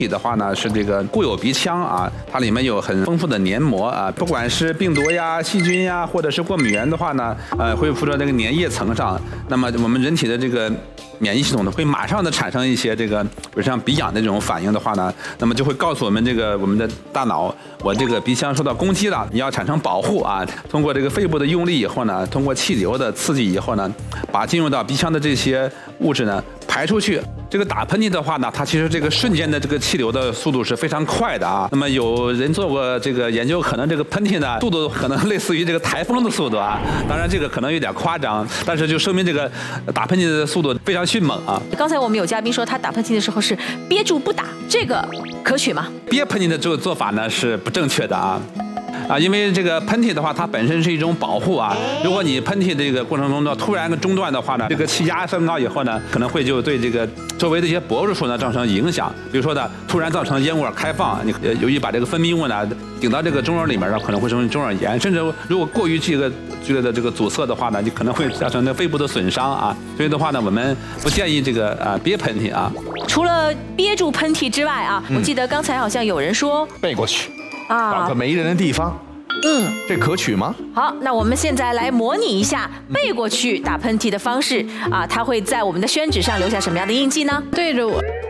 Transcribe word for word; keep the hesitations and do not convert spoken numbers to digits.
的话呢是这个固有鼻腔啊，它里面有很丰富的黏膜啊，不管是病毒呀、细菌呀，或者是过敏源的话呢，呃，会附着那个粘液层上。那么我们人体的这个免疫系统呢，会马上的产生一些这个，比如像鼻痒的这种反应的话呢，那么就会告诉我们这个我们的大脑，我这个鼻腔受到攻击了，你要产生保护啊。通过这个肺部的用力以后呢，通过气流的刺激以后呢，把进入到鼻腔的这些物质呢排出去。这个打喷嚏的话呢，它其实这个瞬间的这个气流的速度是非常快的啊。那么有人做过这个研究，可能这个喷嚏呢速度可能类似于这个台风的速度啊。当然这个可能有点夸张，但是就说明这个打喷嚏的速度非常迅猛啊。 刚才我们有嘉宾说他打喷嚏的时候是憋住不打，这个可取吗？ 憋喷嚏的这个做法呢是不正确的啊。啊，因为这个喷嚏的话，它本身是一种保护啊。如果你喷嚏这个过程中呢突然中断的话呢，这个气压升高以后呢，可能会就对这个周围的一些薄弱处呢造成影响。比如说呢，突然造成咽管开放，你由于把这个分泌物呢顶到这个中耳里面，可能会生成中耳炎，甚至如果过于这个剧烈的这个阻塞的话呢，你可能会造成那肺部的损伤啊。所以的话呢，我们不建议这个啊憋喷嚏啊。 除了憋住喷嚏之外啊，我记得刚才好像有人说背过去。 啊， 找个没人的地方，嗯，这可取吗？ 好，那我们现在来模拟一下背过去打喷嚏的方式啊，它会在我们的宣纸上留下什么样的印记呢？ 对着我。